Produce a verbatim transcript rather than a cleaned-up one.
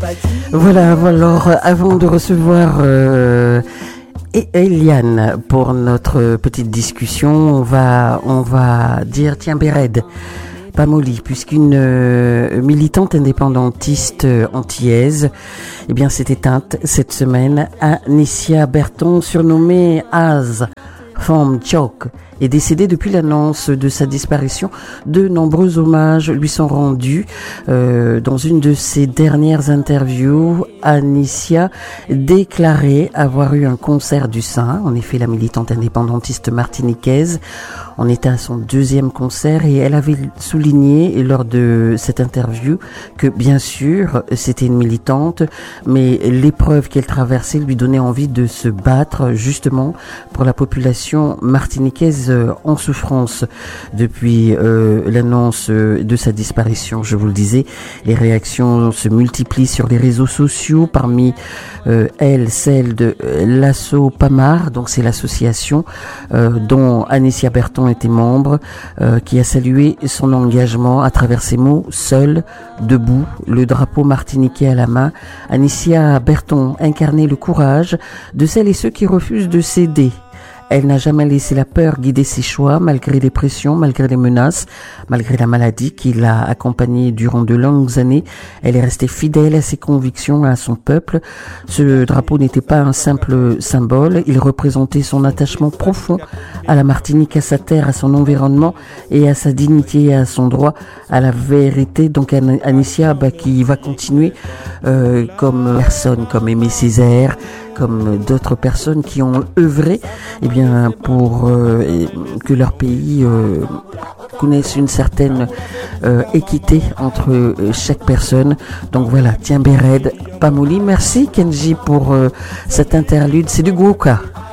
Voilà, alors avant de recevoir euh, Eliane pour notre petite discussion, on va, on va dire tiens Béred, Pamoli, puisqu'une euh, militante indépendantiste euh, antillaise, eh bien s'est éteinte cette semaine. Anicia Berton, surnommée Az Femme Choc, est décédée depuis l'annonce de sa disparition. De nombreux hommages lui sont rendus. Euh, dans une de ses dernières interviews, Anicia déclarait avoir eu un concert du sein. En effet, la militante indépendantiste martiniquaise en était à son deuxième concert et elle avait souligné lors de cette interview que bien sûr c'était une militante, mais l'épreuve qu'elle traversait lui donnait envie de se battre justement pour la population martiniquaise en souffrance. Depuis euh, l'annonce de sa disparition, je vous le disais, les réactions se multiplient sur les réseaux sociaux, parmi euh, elles celle de l'Asso Pamar, donc c'est l'association euh, dont Anicia Berton était membre, euh, qui a salué son engagement à travers ces mots: seul, debout, le drapeau martiniquais à la main. Anicia Berton incarnait le courage de celles et ceux qui refusent de céder. Elle n'a jamais laissé la peur guider ses choix, malgré les pressions, malgré les menaces, malgré la maladie qui l'a accompagnée durant de longues années. Elle est restée fidèle à ses convictions, à son peuple. Ce drapeau n'était pas un simple symbole, il représentait son attachement profond à la Martinique, à sa terre, à son environnement et à sa dignité et à son droit à la vérité. Donc Anicia, bah, qui va continuer euh, comme personne, comme Aimé Césaire, comme d'autres personnes qui ont œuvré eh bien, pour euh, que leur pays euh, connaisse une certaine euh, équité entre euh, chaque personne. Donc voilà, tiens Béred, Pamoli. Merci Kenji pour euh, cette interlude. C'est du Gouka.